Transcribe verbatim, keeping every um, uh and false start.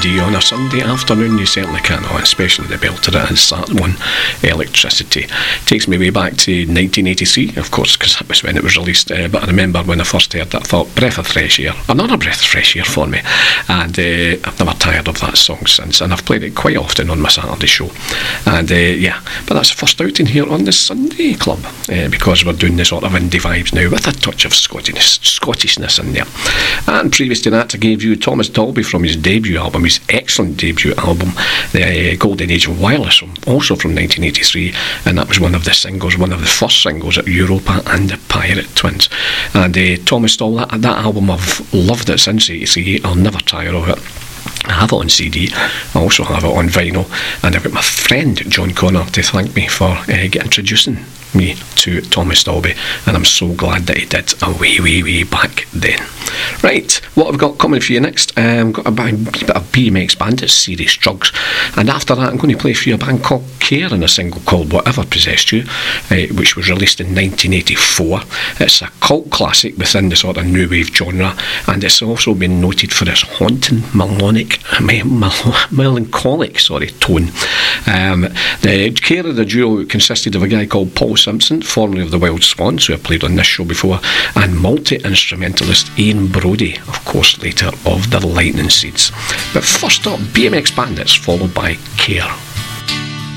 D on a Sunday afternoon. You certainly can, oh, especially the belter that is that one, Electricity. Takes me way back to nineteen eighty-three, of course, because that was when it was released. Uh, but I remember when I first heard it, I thought, breath of fresh air, another breath of fresh air for me. And uh, I've never tired of that song since, and I've played it quite often on my Saturday show. And uh, yeah, but that's the first outing here on the Sunday Club, uh, because we're doing the sort of indie vibes now with a touch of Scottish, Scottishness in there. And previous to that, I gave you Thomas Dolby from his debut album, his excellent debut album, The Golden Age of Wireless, also from nineteen eighty-three, and that was one of the singles, one of the first singles at Europa and the Pirate Twins. And uh, Thomas Dolby, that, that album, I've loved it since eighty-three. I'll never tire of it. I have it on C D, I also have it on vinyl, and I've got my friend John Connor to thank me for uh, introducing me to Thomas Dolby, and I'm so glad that he did a way, way, way back then. Right, what have we got coming for you next? Um, got a bit of B M X Bandits series drugs, and after that I'm going to play for you a band called Care in a single called Whatever Possessed You, uh, which was released in nineteen eighty-four. It's a cult classic within the sort of new wave genre, and it's also been noted for its haunting, melodic, melancholic sorry, tone. Um, the Care of the duo consisted of a guy called Paul Simpson, formerly of the Wild Swans, who I played on this show before, and multi-instrumentalist Ian Brody, of course later of the Lightning Seeds. But first up, B M X Bandits, followed by Care.